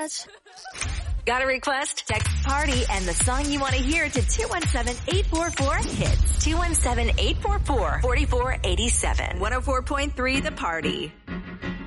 much. Got a request? Text party and the song you want to hear to 217-844-HITS. 217-844-4487. 104.3 The Party.